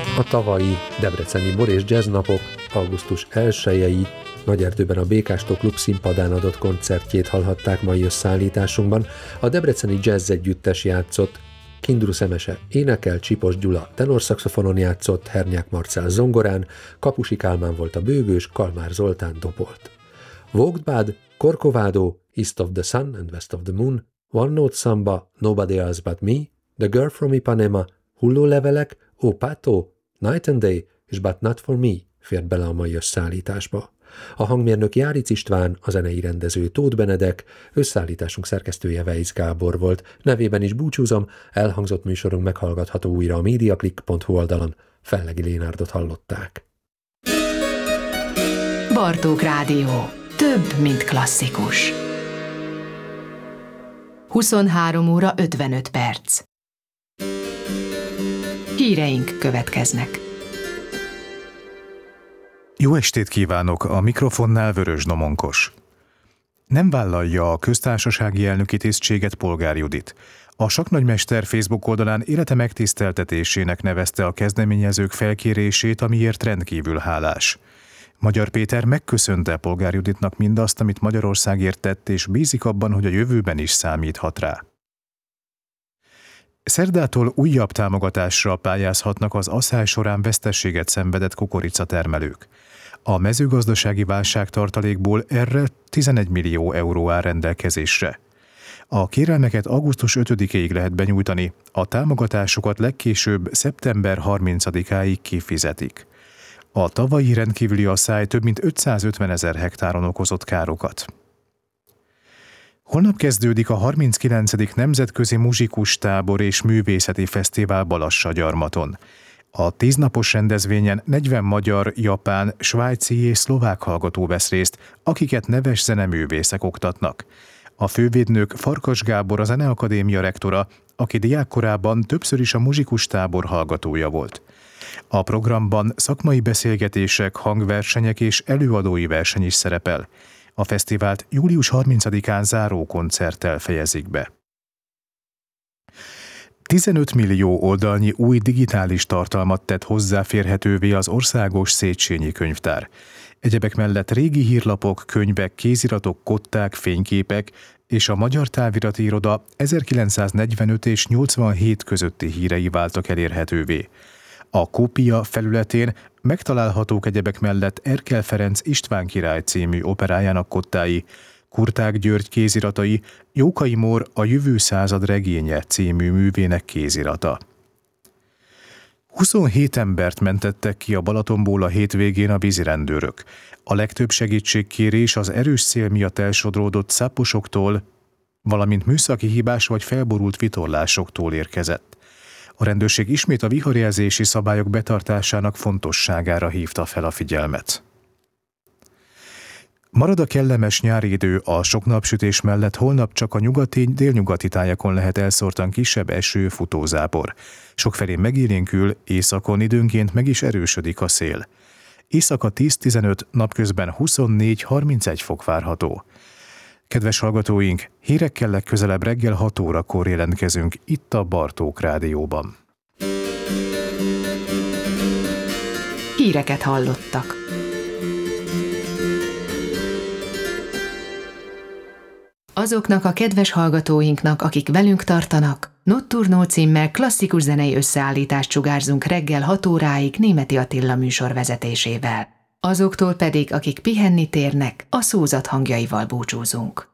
A tavalyi debreceni Bor és Jazz napok augusztus 1-i Nagyerdőben a Békástó Klub színpadán adott koncertjét hallhatták mai összeállításunkban. A debreceni jazz együttes játszott, Kindru Szemese énekel, Csipos Gyula tenorszaxofonon játszott, Hernyák Marcell zongorán, Kapusi Kálmán volt a bőgős, Kalmár Zoltán dobolt. Vogtbád, Korkovádó, East of the Sun and West of the Moon, One Note Samba, Nobody Else But Me, The Girl from Ipanema, Hullólevelek, O Pato, Night and Day és But Not For Me fért bele a mai összeállításba. A hangmérnök Járic István, a zenei rendező Tóth Benedek, összeállításunk szerkesztője Weisz Gábor volt. Nevében is búcsúzom, elhangzott műsorunk meghallgatható újra a mediaclick.hu oldalon. Fellegi Lénárdot hallották. Bartók Rádió. Több, mint klasszikus. 23 óra 55 perc. Híreink következnek. Jó estét kívánok, a mikrofonnál Vörös Domonkos. Nem vállalja a köztársasági elnöki tisztséget Polgár Judit. A saknagymester Facebook oldalán élete megtiszteltetésének nevezte a kezdeményezők felkérését, amiért rendkívül hálás. Magyar Péter megköszönte Polgár Juditnak mindazt, amit Magyarországért tett, és bízik abban, hogy a jövőben is számíthat rá. Szerdától újabb támogatásra pályázhatnak az asszály során veszteséget szenvedett kukoricatermelők. A mezőgazdasági válságtartalékból erre 11 millió euró áll rendelkezésre. A kérelmeket augusztus 5-ig lehet benyújtani, a támogatásokat legkésőbb szeptember 30-áig kifizetik. A tavalyi rendkívüli asszály több mint 550 000 hektáron okozott károkat. Holnap kezdődik a 39. Nemzetközi Muzsikustábor és Művészeti Fesztivál Balassagyarmaton. A 10 napos rendezvényen 40 magyar, japán, svájci és szlovák hallgató vesz részt, akiket neves zeneművészek oktatnak. A fővédnök Farkas Gábor, a Zeneakadémia rektora, aki diákkorában többször is a Muzsikustábor hallgatója volt. A programban szakmai beszélgetések, hangversenyek és előadói verseny is szerepel. A fesztivált július 30-án záró koncerttel fejezik be. 15 millió oldalnyi új digitális tartalmat tett hozzáférhetővé az Országos Széchenyi Könyvtár. Egyebek mellett régi hírlapok, könyvek, kéziratok, kották, fényképek és a Magyar Távirati Iroda 1945 és 87 közötti hírei váltak elérhetővé. A kópia felületén megtalálhatók egyebek mellett Erkel Ferenc István király című operájának kottái, Kurták György kéziratai, Jókai Mór a Jövő század regénye című művének kézirata. 27 embert mentettek ki a Balatonból a hétvégén a vízirendőrök. A legtöbb segítségkérés az erős szél miatt elsodródott száposoktól, valamint műszaki hibás vagy felborult vitorlásoktól érkezett. A rendőrség ismét a viharjelzési szabályok betartásának fontosságára hívta fel a figyelmet. Marad a kellemes nyári idő, a sok napsütés mellett holnap csak a nyugati, délnyugati tájakon lehet elszórtan kisebb eső, futózápor. Sokfelé megélénkül, északon időnként meg is erősödik a szél. Éjszaka 10-15, napközben 24-31 fok várható. Kedves hallgatóink, hírekkel legközelebb reggel 6 órakor jelentkezünk itt a Bartók Rádióban. Híreket hallottak. Azoknak a kedves hallgatóinknak, akik velünk tartanak, Notturno címmel klasszikus zenei összeállítást sugárzunk reggel 6 óráig Németi Attila műsor vezetésével. Azoktól pedig, akik pihenni térnek, a szózat hangjaival búcsúzunk.